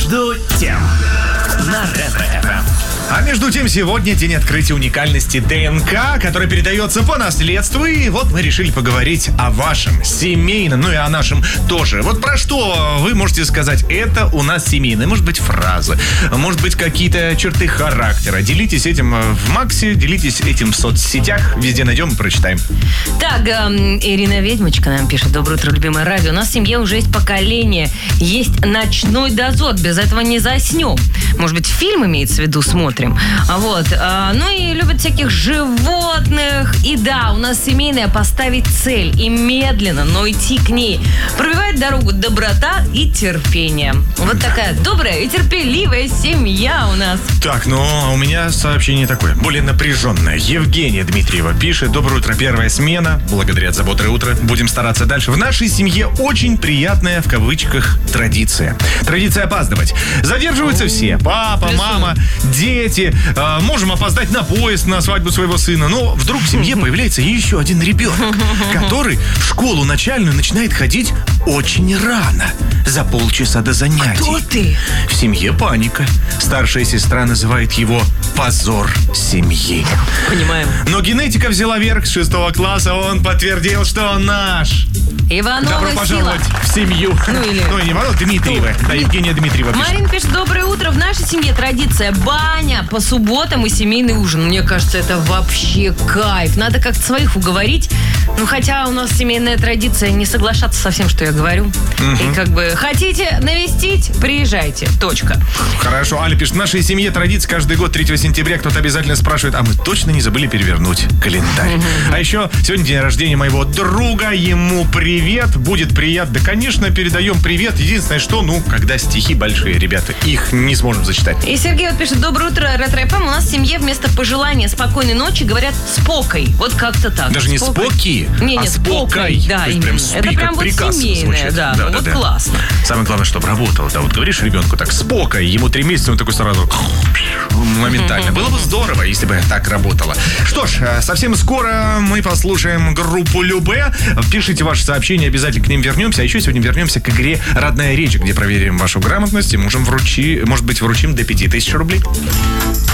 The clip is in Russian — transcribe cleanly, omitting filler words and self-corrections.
Между тем на Ретро-ФМ. А между тем, сегодня день открытия уникальности ДНК, который передается по наследству. И вот мы решили поговорить о вашем семейном, ну и о нашем тоже. Вот про что вы можете сказать, это у нас семейное. Может быть, фразы, может быть, какие-то черты характера. Делитесь этим в Максе, делитесь этим в соцсетях. Везде найдем и прочитаем. Так, Ирина Ведьмочка нам пишет. Доброе утро, любимое радио. У нас в семье уже есть поколение. Есть ночной дозор. Без этого не заснем. Может быть, фильм имеется в виду, смотрим. Вот. Ну и любят всяких животных. И да, у нас семейное поставить цель. И медленно, но идти к ней. Пробивает дорогу доброта и терпение. Вот такая добрая и терпеливая семья у нас. Так, ну, а у меня сообщение такое, более напряженное. Евгения Дмитриева пишет. Доброе утро, первая смена. Благодарят за бодрое утро. Будем стараться дальше. В нашей семье очень приятная, в кавычках, традиция. Традиция опаздывать. Задерживаются все. Папа, мама, дети. Можем опоздать на поезд, на свадьбу своего сына. Но вдруг в семье появляется еще один ребенок, который в школу начальную начинает ходить очень рано. За полчаса до занятий. Кто ты? В семье паника. Старшая сестра называет его «позор семьи». Понимаем. Но генетика взяла верх с 6 класса. Он подтвердил, что он наш. Иванова Добро пожаловать в семью. Ну не Иванова, Дмитриева. Да, Евгения Дмитриева пишет. Марин пишет. Доброе утро. В нашей семье традиция баня по субботам и семейный ужин. Мне кажется, это вообще кайф. Надо как-то своих уговорить. Ну, хотя у нас семейная традиция не соглашаться со всем, что я говорю. И как бы хотите навестить, приезжайте. Точка. Хорошо. Аля пишет. В нашей семье традиция каждый год 3 сентября кто-то обязательно спрашивает, а мы точно не забыли перевернуть календарь? А еще сегодня день рождения моего друга. Ему привет. Будет приятно. Да, конечно, передаем привет. Единственное, что, когда стихи большие, ребята, их не сможем зачитать. И Сергей вот пишет. Доброе утро, Ретро-ФМ. У нас в семье вместо пожелания спокойной ночи говорят спокой. Вот как-то так. Даже не споки, а спокой. Да, именно. именно. Это прям вот семейное. Да, вот классно. Самое главное, чтобы работало. Да, вот говоришь ребенку так, спокой, ему 3 месяца, он такой сразу моментально. Было бы здорово, если бы так работало. Что ж, совсем скоро мы послушаем группу Любэ. Пишите ваши сообщения, обязательно к ним вернемся. А еще сегодня вернемся к игре «Родная речь», где проверим вашу грамотность и может быть, вручим до 5000 рублей.